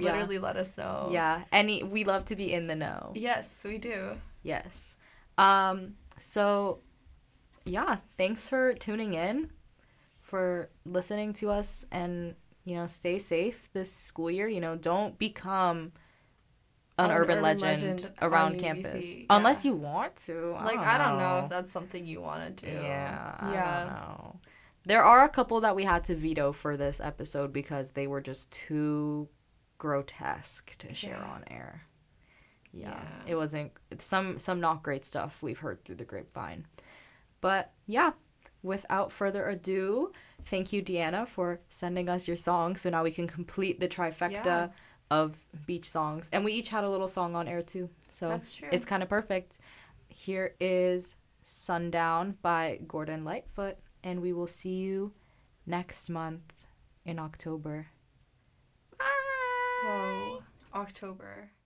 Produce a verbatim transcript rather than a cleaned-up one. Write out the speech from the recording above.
literally yeah. let us know. Yeah. Any, we love to be in the know. Yes, we do. Yes. Um, so, yeah, thanks for tuning in, for listening to us, and, you know, stay safe this school year. You know, don't become an, an urban, urban legend, legend around campus. Yeah. Unless you want to. I like, don't I know. don't know if that's something you want to do. Yeah, I yeah. don't know. There are a couple that we had to veto for this episode because they were just too grotesque to share yeah. on air. Yeah, yeah. It wasn't some some not great stuff we've heard through the grapevine. But yeah, without further ado, thank you, Deanna, for sending us your song. So now we can complete the trifecta yeah. of beach songs. And we each had a little song on air too. So that's true. It's kind of perfect. Here is Sundown by Gordon Lightfoot, and we will see you next month in October. Bye. Whoa, October.